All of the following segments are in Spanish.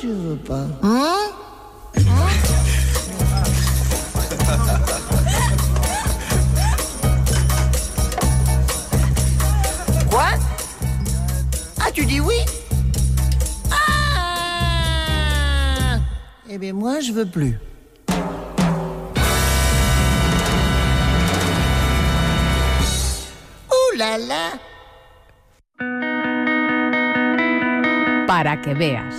tu veux pas? Quoi? Ah, tu dis oui? Ah! Eh bien, moi, je veux plus. ¡Uh, la, la! Para que veas.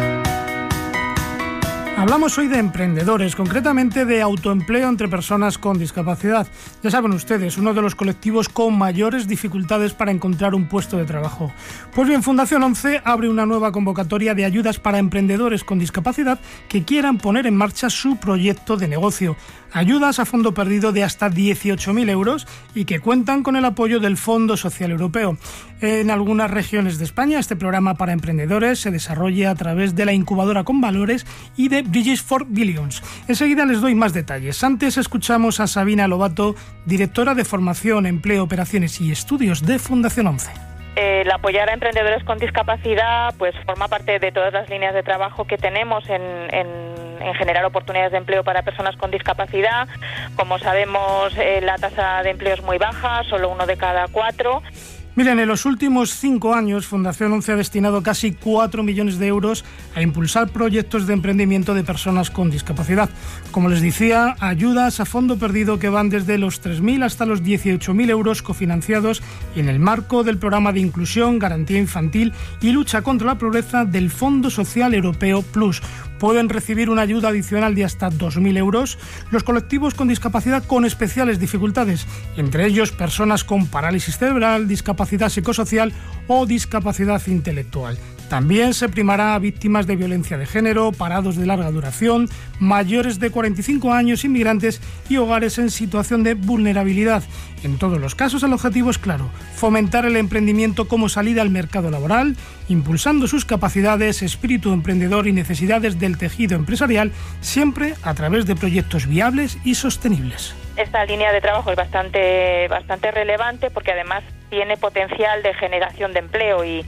Hablamos hoy de emprendedores, concretamente de autoempleo entre personas con discapacidad. Ya saben ustedes, uno de los colectivos con mayores dificultades para encontrar un puesto de trabajo. Pues bien, Fundación 11 abre una nueva convocatoria de ayudas para emprendedores con discapacidad que quieran poner en marcha su proyecto de negocio. Ayudas a fondo perdido de hasta 18.000 euros y que cuentan con el apoyo del Fondo Social Europeo. En algunas regiones de España, este programa para emprendedores se desarrolla a través de la incubadora Con Valores y de Bridges for Billions. Enseguida les doy más detalles. Antes escuchamos a Sabina Lobato, directora de Formación, Empleo, Operaciones y Estudios de Fundación 11. El apoyar a emprendedores con discapacidad pues forma parte de todas las líneas de trabajo que tenemos en generar oportunidades de empleo para personas con discapacidad. Como sabemos, la tasa de empleo es muy baja, solo 1 de cada 4. Miren, en los últimos 5 años, Fundación 11 ha destinado casi 4 millones de euros a impulsar proyectos de emprendimiento de personas con discapacidad. Como les decía, ayudas a fondo perdido que van desde los 3.000 hasta los 18.000 euros cofinanciados en el marco del programa de inclusión, garantía infantil y lucha contra la pobreza del Fondo Social Europeo Plus. Pueden recibir una ayuda adicional de hasta 2.000 euros los colectivos con discapacidad con especiales dificultades, entre ellos personas con parálisis cerebral, discapacidad psicosocial o discapacidad intelectual. También se primará a víctimas de violencia de género, parados de larga duración, mayores de 45 años, inmigrantes y hogares en situación de vulnerabilidad. En todos los casos el objetivo es claro: fomentar el emprendimiento como salida al mercado laboral, impulsando sus capacidades, espíritu emprendedor y necesidades del tejido empresarial, siempre a través de proyectos viables y sostenibles. Esta línea de trabajo es bastante relevante porque además tiene potencial de generación de empleo y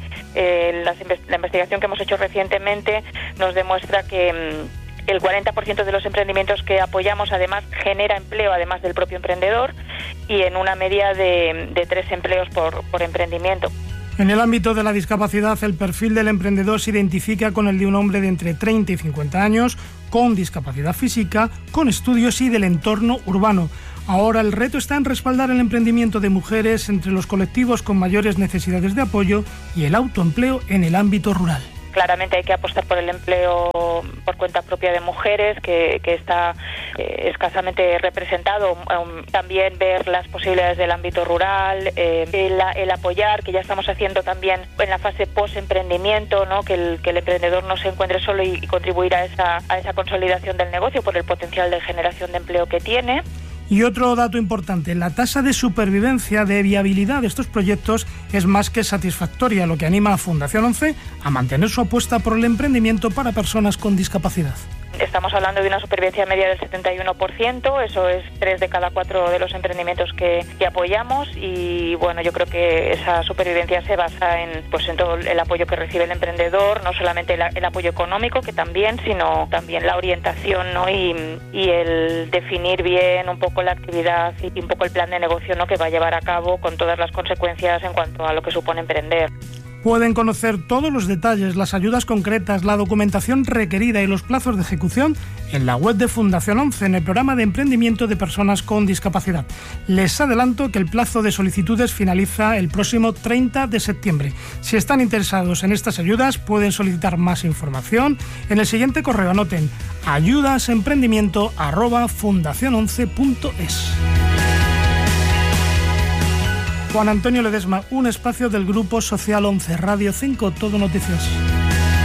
la investigación que hemos hecho recientemente nos demuestra que el 40% de los emprendimientos que apoyamos además genera empleo además del propio emprendedor y en una media de 3 empleos por emprendimiento. En el ámbito de la discapacidad, el perfil del emprendedor se identifica con el de un hombre de entre 30 y 50 años, con discapacidad física, con estudios y del entorno urbano. Ahora el reto está en respaldar el emprendimiento de mujeres entre los colectivos con mayores necesidades de apoyo y el autoempleo en el ámbito rural. Claramente hay que apostar por el empleo por cuenta propia de mujeres, que está escasamente representado. También ver las posibilidades del ámbito rural, el apoyar, que ya estamos haciendo también en la fase post-emprendimiento, ¿no? Que el emprendedor no se encuentre solo y contribuir a esa consolidación del negocio por el potencial de generación de empleo que tiene. Y otro dato importante, la tasa de supervivencia, de viabilidad de estos proyectos es más que satisfactoria, lo que anima a Fundación 11 a mantener su apuesta por el emprendimiento para personas con discapacidad. Estamos hablando de una supervivencia media del 71%, eso es 3 de cada 4 de los emprendimientos que apoyamos y bueno, yo creo que esa supervivencia se basa en todo el apoyo que recibe el emprendedor, no solamente el apoyo económico, que también, sino también la orientación, ¿no? y el definir bien un poco la actividad y un poco el plan de negocio, ¿no? Que va a llevar a cabo con todas las consecuencias en cuanto a lo que supone emprender. Pueden conocer todos los detalles, las ayudas concretas, la documentación requerida y los plazos de ejecución en la web de Fundación 11, en el programa de emprendimiento de personas con discapacidad. Les adelanto que el plazo de solicitudes finaliza el próximo 30 de septiembre. Si están interesados en estas ayudas, pueden solicitar más información en el siguiente correo. Anoten: ayudasemprendimiento@fundacion11.es. Juan Antonio Ledesma, un espacio del Grupo Social 11, Radio 5, Todo Noticias.